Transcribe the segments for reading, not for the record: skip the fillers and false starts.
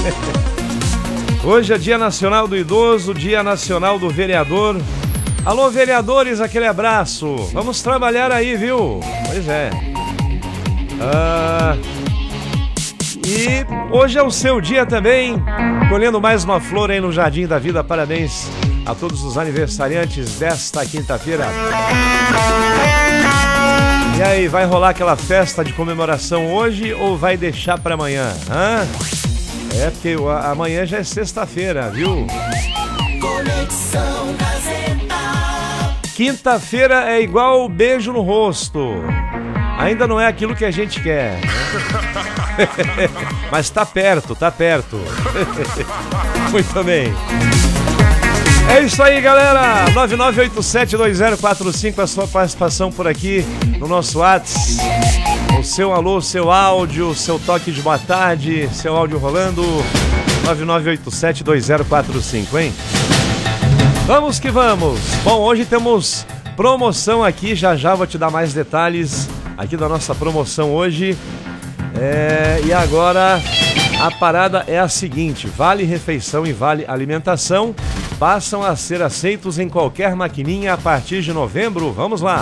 Hoje é Dia Nacional do Idoso, Dia Nacional do Vereador. Alô, vereadores, aquele abraço. Vamos trabalhar aí, viu? Pois é. E hoje é o seu dia também, colhendo mais uma flor aí no Jardim da Vida. Parabéns a todos os aniversariantes desta quinta-feira. E aí, vai rolar aquela festa de comemoração hoje ou vai deixar para amanhã? É, porque amanhã já é sexta-feira, viu? Conexão Gazeta. Quinta-feira é igual beijo no rosto. Ainda não é aquilo que a gente quer, né? Mas tá perto, tá perto. Muito bem. É isso aí, galera. 99872045, a sua participação por aqui no nosso WhatsApp. O seu alô, seu áudio, seu toque de boa tarde, seu áudio rolando. 99872045, hein? Vamos que vamos. Bom, hoje temos promoção aqui, já vou te dar mais detalhes aqui da nossa promoção hoje. E agora a parada é a seguinte: vale refeição e vale alimentação passam a ser aceitos em qualquer maquininha a partir de novembro. Vamos lá.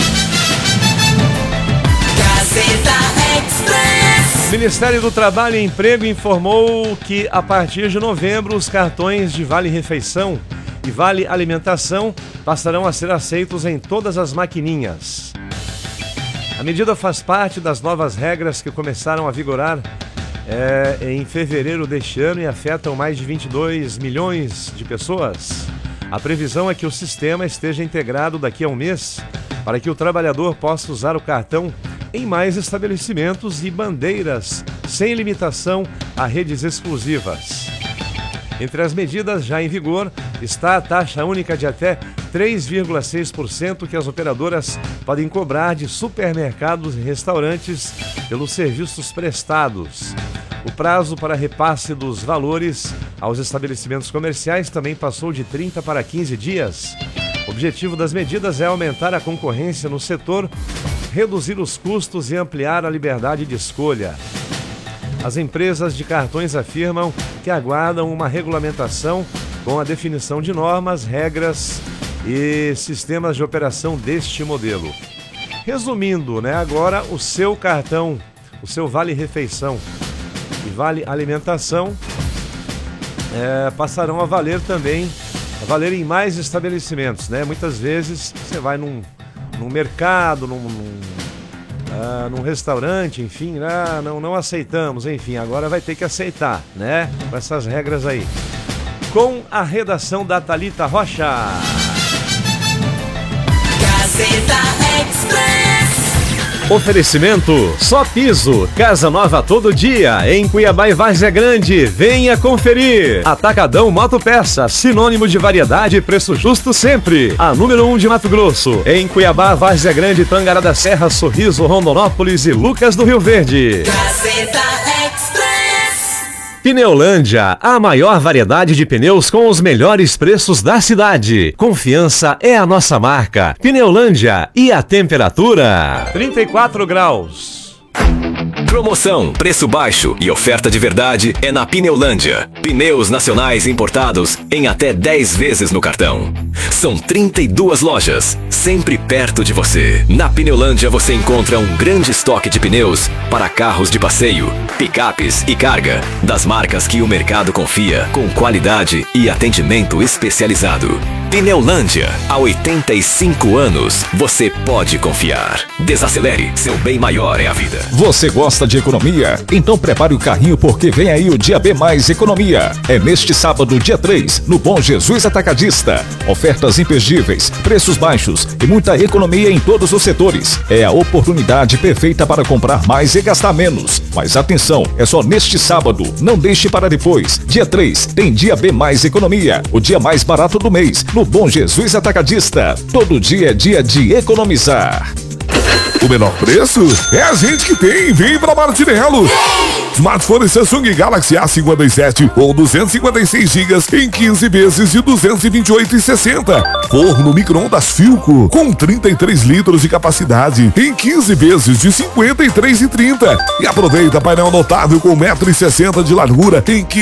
Gazeta Express. O Ministério do Trabalho e Emprego informou que a partir de novembro os cartões de vale refeição e vale alimentação passarão a ser aceitos em todas as maquininhas. A medida faz parte das novas regras que começaram a vigorar em fevereiro deste ano e afetam mais de 22 milhões de pessoas. A previsão é que o sistema esteja integrado daqui a um mês para que o trabalhador possa usar o cartão em mais estabelecimentos e bandeiras sem limitação a redes exclusivas. Entre as medidas já em vigor está a taxa única de até 3,6% que as operadoras podem cobrar de supermercados e restaurantes pelos serviços prestados. O prazo para repasse dos valores aos estabelecimentos comerciais também passou de 30 para 15 dias. O objetivo das medidas é aumentar a concorrência no setor, reduzir os custos e ampliar a liberdade de escolha. As empresas de cartões afirmam que aguardam uma regulamentação com a definição de normas, regras e sistemas de operação deste modelo. Resumindo, agora o seu cartão, o seu Vale Refeição e Vale Alimentação passarão a valer também, em mais estabelecimentos, Muitas vezes você vai num mercado, num restaurante, enfim, não aceitamos, enfim, agora vai ter que aceitar, Com essas regras aí. Com a redação da Thalita Rocha. Gazeta Express. Oferecimento Só Piso, casa nova todo dia, em Cuiabá e Várzea Grande. Venha conferir. Atacadão Motopeça, sinônimo de variedade e preço justo sempre. A número 1 de Mato Grosso, em Cuiabá, Várzea Grande, Tangará da Serra, Sorriso, Rondonópolis e Lucas do Rio Verde. Gazeta Express. Pneulândia, a maior variedade de pneus com os melhores preços da cidade. Confiança é a nossa marca. Pneulândia. E a temperatura? 34 graus. Promoção, preço baixo e oferta de verdade é na Pneulândia. Pneus nacionais importados em até 10 vezes no cartão. São 32 lojas, sempre perto de você. Na Pneulândia você encontra um grande estoque de pneus para carros de passeio, picapes e carga, das marcas que o mercado confia, com qualidade e atendimento especializado. Pneulândia, há 85 anos, você pode confiar. Desacelere, seu bem maior é a vida. Você gosta de economia? Então prepare o carrinho porque vem aí o Dia B Mais Economia. É neste sábado, dia 3, no Bom Jesus Atacadista. Ofertas imperdíveis, preços baixos e muita economia em todos os setores. É a oportunidade perfeita para comprar mais e gastar menos. Mas atenção, é só neste sábado, não deixe para depois. Dia 3, tem Dia B Mais Economia, o dia mais barato do mês, no Bom Jesus Atacadista. Todo dia é dia de economizar. O menor preço é a gente que tem. Vem pra Martinello. Smartphone Samsung Galaxy A57 ou 256 GB em 15 vezes de R$ 228,60. Forno micro-ondas Philco com 33 litros de capacidade em 15 vezes de R$ 53,30. E aproveita painel notável com 1,60 m de largura em